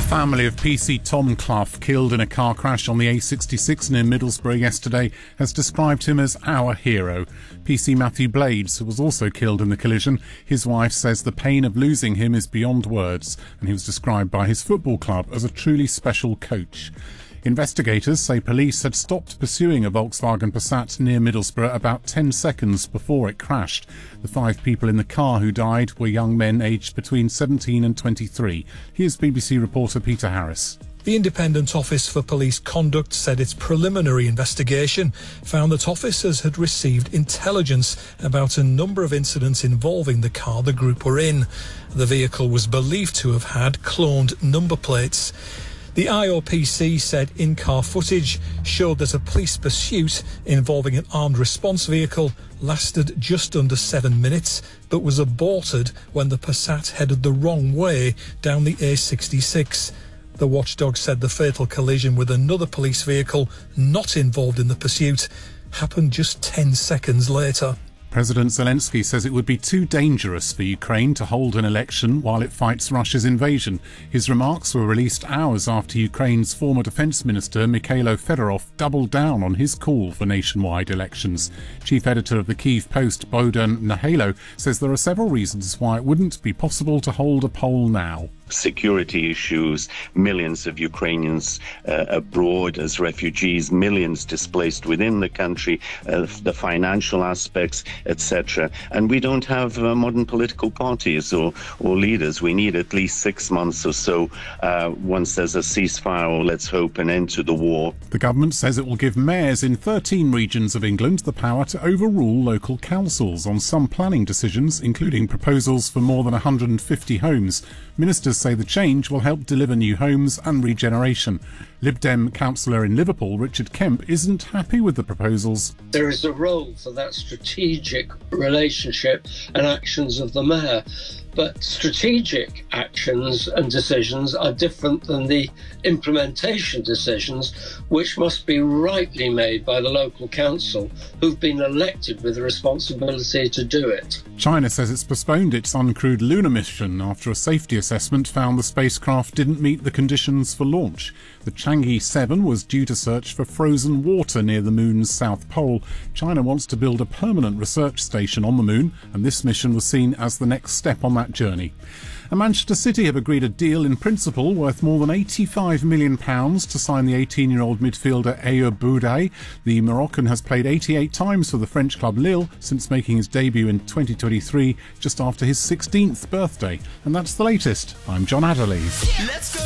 family of PC Tom Clough, killed in a car crash on the A66 near Middlesbrough yesterday, has described him as our hero. PC Matthew Blades, who was also killed in the collision, his wife says the pain of losing him is beyond words, and he was described by his football club as a truly special coach. Investigators say police had stopped pursuing a Volkswagen Passat near Middlesbrough about 10 seconds before it crashed. The 5 people in the car who died were young men aged between 17 and 23. Here's BBC reporter Peter Harris. The Independent Office for Police Conduct said its preliminary investigation found that officers had received intelligence about a number of incidents involving the car the group were in. The vehicle was believed to have had cloned number plates. The IOPC said in-car footage showed that a police pursuit involving an armed response vehicle lasted just under 7 minutes, but was aborted when the Passat headed the wrong way down the A66. The watchdog said the fatal collision with another police vehicle not involved in the pursuit happened just 10 seconds later. President Zelensky says it would be too dangerous for Ukraine to hold an election while it fights Russia's invasion. His remarks were released hours after Ukraine's former defence minister Mikhailo Fedorov doubled down on his call for nationwide elections. Chief editor of the Kyiv Post, Bohdan Nahalo, says there are several reasons why it wouldn't be possible to hold a poll now. Security issues, millions of Ukrainians abroad as refugees, millions displaced within the country, the financial aspects, etc. And we don't have modern political parties or leaders. We need at least 6 months or so once there's a ceasefire or, let's hope, an end to the war. The government says it will give mayors in 13 regions of England the power to overrule local councils on some planning decisions, including proposals for more than 150 homes. Ministers say the change will help deliver new homes and regeneration. Lib Dem councillor in Liverpool, Richard Kemp, isn't happy with the proposals. There is a role for that strategic relationship and actions of the mayor, but strategic actions and decisions are different than the implementation decisions, which must be rightly made by the local council, who've been elected with the responsibility to do it. China says it's postponed its uncrewed lunar mission after a safety assessment found the spacecraft didn't meet the conditions for launch. The Chang'e 7 was due to search for frozen water near the moon's south pole. China wants to build a permanent research station on the moon, and this mission was seen as the next step on that journey. And Manchester City have agreed a deal in principle worth more than £85 million to sign the 18-year-old midfielder Ayoub Bouday. The Moroccan has played 88 times for the French club Lille since making his debut in 2023, just after his 16th birthday. And that's the latest. I'm John Adderley. Let's go!